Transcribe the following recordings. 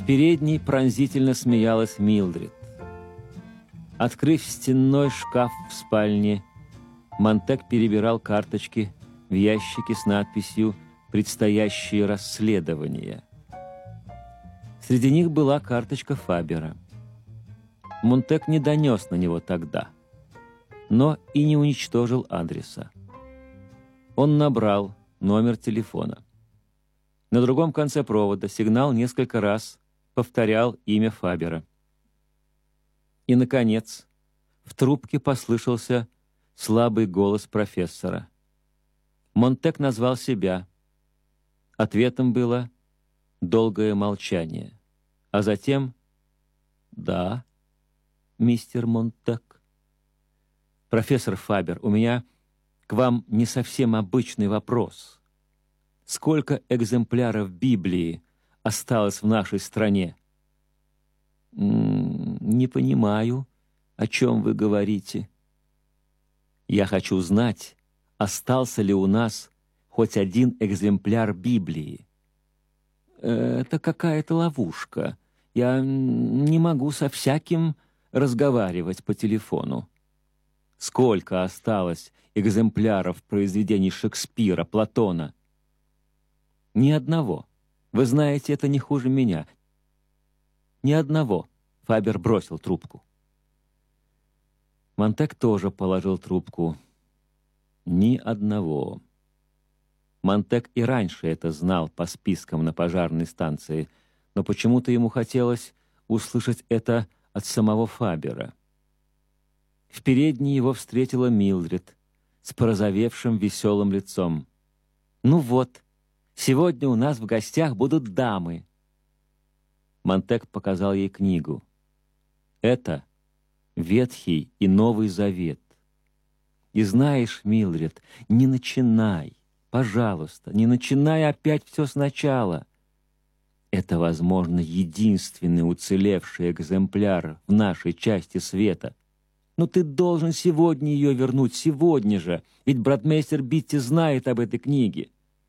В передней пронзительно смеялась Милдред. Открыв стенной шкаф в спальне, Монтек перебирал карточки в ящике с надписью «Предстоящие расследования». Среди них была карточка Фабера. Монтек не донес на него тогда, но и не уничтожил адреса. Он набрал номер телефона. На другом конце провода сигнал несколько раз повторял имя Фабера. И, наконец, в трубке послышался слабый голос профессора. Монтек назвал себя. Ответом было долгое молчание. А затем «Да, мистер Монтек». «Профессор Фабер, у меня к вам не совсем обычный вопрос. Сколько экземпляров Библии осталось в нашей стране?» «Не понимаю, о чем вы говорите». «Я хочу знать, остался ли у нас хоть один экземпляр Библии». «Это какая-то ловушка. Я не могу со всяким разговаривать по телефону». «Сколько осталось экземпляров произведений Шекспира, Платона?» «Ни одного. Вы знаете, это не хуже меня». «Ни одного». Фабер бросил трубку. Монтек тоже положил трубку. «Ни одного». Монтек и раньше это знал по спискам на пожарной станции, но почему-то ему хотелось услышать это от самого Фабера. В передней его встретила Милдред с порозовевшим веселым лицом. «Ну вот, сегодня у нас в гостях будут дамы». Монтек показал ей книгу. Это Ветхий и Новый Завет. И знаешь, Милдред, не начинай, пожалуйста, не начинай опять все сначала. Это, возможно, единственный уцелевший экземпляр в нашей части света. Но ты должен сегодня ее вернуть, сегодня же, ведь братмейстер Битти знает об этой книге.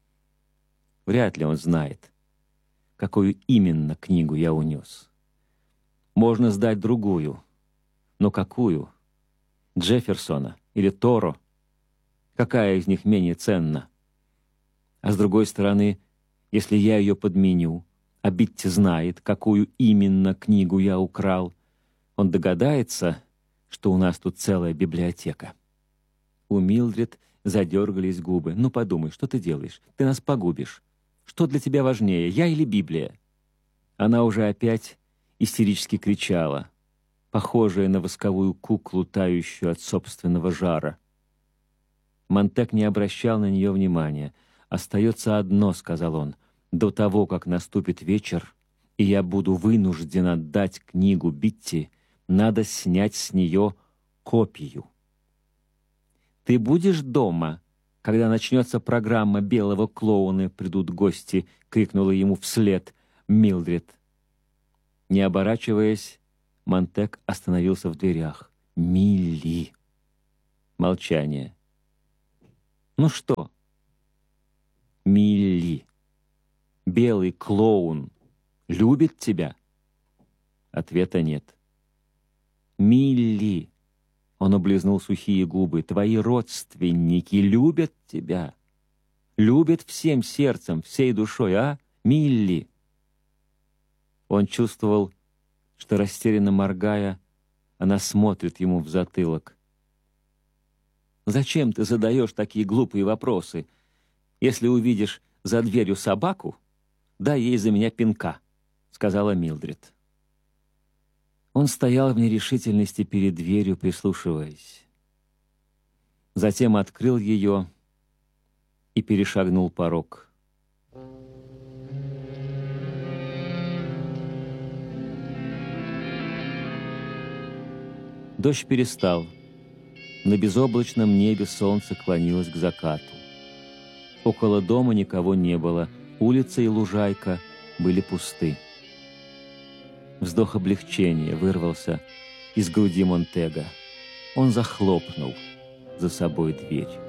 Вряд ли он знает, какую именно книгу я унес. Можно сдать другую. Но какую? Джефферсона или Торо? Какая из них менее ценна? А с другой стороны, если я ее подменю, а Битти знает, какую именно книгу я украл, он догадается, что у нас тут целая библиотека. У Милдред задергались губы. «Ну подумай, что ты делаешь? Ты нас погубишь. Что для тебя важнее, я или Библия?» Она уже опять истерически кричала, похожая на восковую куклу, тающую от собственного жара. Монтек не обращал на нее внимания. «Остается одно», — сказал он, — «до того, как наступит вечер, и я буду вынужден отдать книгу Битти, надо снять с нее копию». «Ты будешь дома, когда начнется программа «Белого клоуна, придут гости», — крикнула ему вслед Милдред. Не оборачиваясь, Монтек остановился в дверях. «Милли!» Молчание. «Ну что?» «Милли, белый клоун любит тебя?» Ответа нет. «Милли!» Он облизнул сухие губы. «Твои родственники любят тебя? Любят всем сердцем, всей душой, а, Милли?» Он чувствовал, что, растерянно моргая, она смотрит ему в затылок. «Зачем ты задаешь такие глупые вопросы? Если увидишь за дверью собаку, дай ей за меня пинка», — сказала Милдред. Он стоял в нерешительности перед дверью, прислушиваясь. Затем открыл ее и перешагнул порог. Дождь перестал. На безоблачном небе солнце клонилось к закату. Около дома никого не было. Улица и лужайка были пусты. Вздох облегчения вырвался из груди Монтега. Он захлопнул за собой дверь.